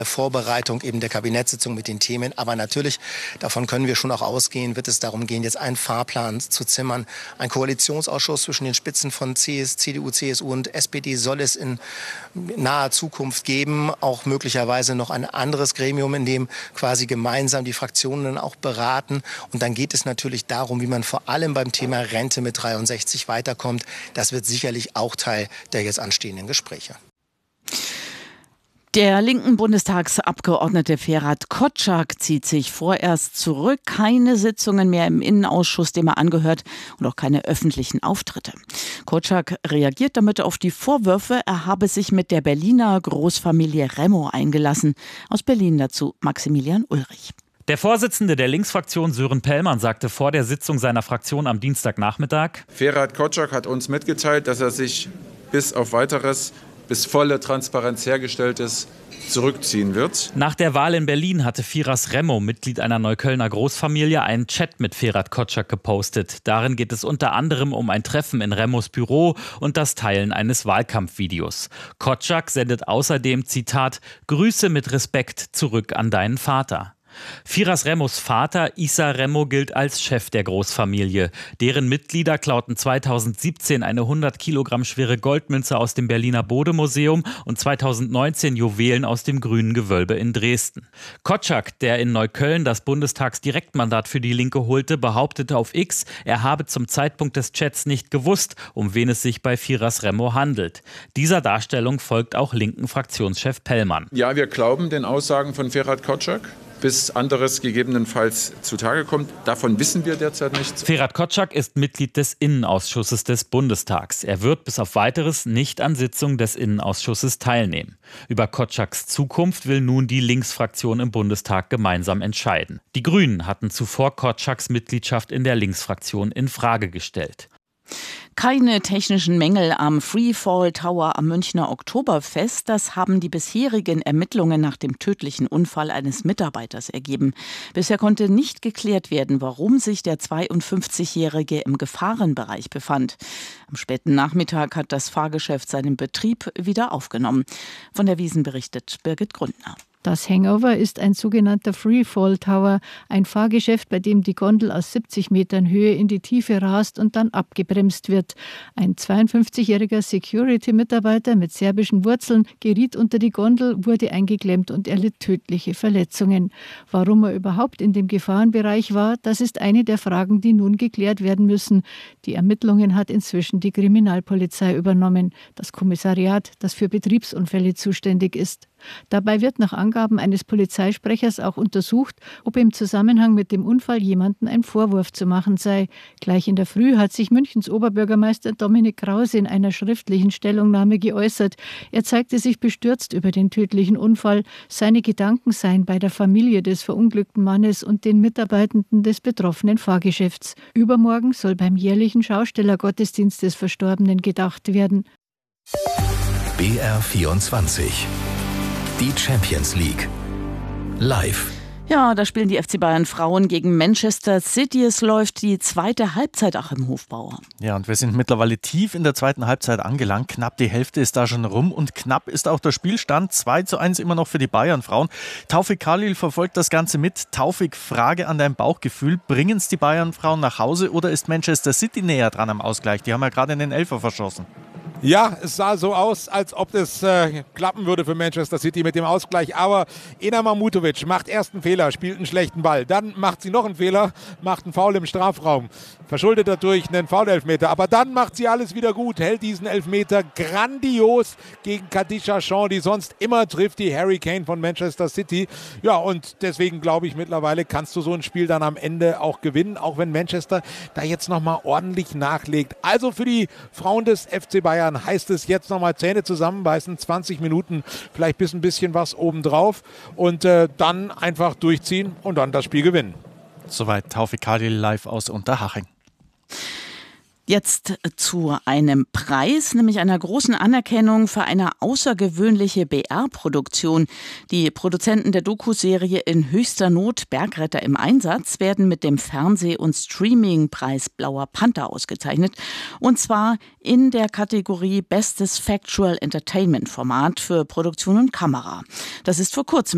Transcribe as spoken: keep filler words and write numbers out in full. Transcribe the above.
Vorbereitung eben der Kabinettssitzung mit den Themen. Aber natürlich, davon können wir schon auch ausgehen, wird es darum gehen, jetzt einen Fahrplan zu zimmern. Ein Koalitionsausschuss zwischen den Spitzen von C D U, C S U und S P D soll es in naher Zukunft geben. Auch möglicherweise noch ein anderes Gremium, in dem quasi gemeinsam die Fraktionen auch beraten. Und dann geht es natürlich darum, wie man vor allem beim Thema Rente mit dreiundsechzig weiterkommt. Das wird sicherlich auch Teil der jetzt anstehenden Gespräche. Der linken Bundestagsabgeordnete Ferhat Kotschak zieht sich vorerst zurück. Keine Sitzungen mehr im Innenausschuss, dem er angehört, und auch keine öffentlichen Auftritte. Kotschak reagiert damit auf die Vorwürfe, er habe sich mit der Berliner Großfamilie Remo eingelassen. Aus Berlin dazu Maximilian Ulrich. Der Vorsitzende der Linksfraktion Sören Pellmann sagte vor der Sitzung seiner Fraktion am Dienstagnachmittag: Ferhat Kotschak hat uns mitgeteilt, dass er sich bis auf Weiteres, bis volle Transparenz hergestellt ist, zurückziehen wird. Nach der Wahl in Berlin hatte Firas Remo, Mitglied einer Neuköllner Großfamilie, einen Chat mit Ferhat Kotschak gepostet. Darin geht es unter anderem um ein Treffen in Remos Büro und das Teilen eines Wahlkampfvideos. Kotschak sendet außerdem, Zitat, Grüße mit Respekt zurück an deinen Vater. Firas Remos Vater Issa Remo gilt als Chef der Großfamilie. Deren Mitglieder klauten zweitausendsiebzehn eine hundert Kilogramm schwere Goldmünze aus dem Berliner Bode-Museum und zweitausendneunzehn Juwelen aus dem Grünen Gewölbe in Dresden. Kotschak, der in Neukölln das Bundestagsdirektmandat für die Linke holte, behauptete auf X, er habe zum Zeitpunkt des Chats nicht gewusst, um wen es sich bei Firas Remo handelt. Dieser Darstellung folgt auch linken Fraktionschef Pellmann. Ja, wir glauben den Aussagen von Ferhat Kotschak, bis anderes gegebenenfalls zutage kommt. Davon wissen wir derzeit nichts. Ferhat Kotschak ist Mitglied des Innenausschusses des Bundestags. Er wird bis auf Weiteres nicht an Sitzungen des Innenausschusses teilnehmen. Über Kotschaks Zukunft will nun die Linksfraktion im Bundestag gemeinsam entscheiden. Die Grünen hatten zuvor Kotschaks Mitgliedschaft in der Linksfraktion in Frage gestellt. Keine technischen Mängel am Freefall Tower am Münchner Oktoberfest. Das haben die bisherigen Ermittlungen nach dem tödlichen Unfall eines Mitarbeiters ergeben. Bisher konnte nicht geklärt werden, warum sich der zweiundfünfzigjährige im Gefahrenbereich befand. Am späten Nachmittag hat das Fahrgeschäft seinen Betrieb wieder aufgenommen. Von der Wiesn berichtet Birgit Grundner. Das Hangover ist ein sogenannter Freefall Tower, ein Fahrgeschäft, bei dem die Gondel aus siebzig Metern Höhe in die Tiefe rast und dann abgebremst wird. Ein zweiundfünfzigjähriger Security-Mitarbeiter mit serbischen Wurzeln geriet unter die Gondel, wurde eingeklemmt und erlitt tödliche Verletzungen. Warum er überhaupt in dem Gefahrenbereich war, das ist eine der Fragen, die nun geklärt werden müssen. Die Ermittlungen hat inzwischen die Kriminalpolizei übernommen, das Kommissariat, das für Betriebsunfälle zuständig ist. Dabei wird nach Angaben eines Polizeisprechers auch untersucht, ob im Zusammenhang mit dem Unfall jemandem ein Vorwurf zu machen sei. Gleich in der Früh hat sich Münchens Oberbürgermeister Dominik Krause in einer schriftlichen Stellungnahme geäußert. Er zeigte sich bestürzt über den tödlichen Unfall. Seine Gedanken seien bei der Familie des verunglückten Mannes und den Mitarbeitenden des betroffenen Fahrgeschäfts. Übermorgen soll beim jährlichen Schaustellergottesdienst des Verstorbenen gedacht werden. B R vierundzwanzig. Die Champions League. Live. Ja, da spielen die F C Bayern Frauen gegen Manchester City. Es läuft die zweite Halbzeit auch im Hofbauer. Ja, und wir sind mittlerweile tief in der zweiten Halbzeit angelangt. Knapp die Hälfte ist da schon rum und knapp ist auch der Spielstand. zwei zu eins immer noch für die Bayern Frauen. Taufik Khalil verfolgt das Ganze mit. Taufik, Frage an dein Bauchgefühl. Bringen es die Bayern Frauen nach Hause oder ist Manchester City näher dran am Ausgleich? Die haben ja gerade in den Elfer verschossen. Ja, es sah so aus, als ob das äh, klappen würde für Manchester City mit dem Ausgleich. Aber Ena Mahmutovic macht erst einen Fehler, spielt einen schlechten Ball. Dann macht sie noch einen Fehler, macht einen Foul im Strafraum. Verschuldet dadurch einen Foul-Elfmeter. Aber dann macht sie alles wieder gut, hält diesen Elfmeter grandios gegen Khadija Chon, die sonst immer trifft, die Harry Kane von Manchester City. Ja, und deswegen glaube ich, mittlerweile kannst du so ein Spiel dann am Ende auch gewinnen, auch wenn Manchester da jetzt nochmal ordentlich nachlegt. Also für die Frauen des F C Bayern heißt es jetzt nochmal Zähne zusammenbeißen, zwanzig Minuten, vielleicht bis ein bisschen was obendrauf und äh, dann einfach durchziehen und dann das Spiel gewinnen. Soweit Taufik Khalil live aus Unterhaching. Jetzt zu einem Preis, nämlich einer großen Anerkennung für eine außergewöhnliche B R-Produktion. Die Produzenten der Doku-Serie In höchster Not, Bergretter im Einsatz, werden mit dem Fernseh- und Streaming-Preis Blauer Panther ausgezeichnet. Und zwar in der Kategorie Bestes Factual Entertainment Format für Produktion und Kamera. Das ist vor kurzem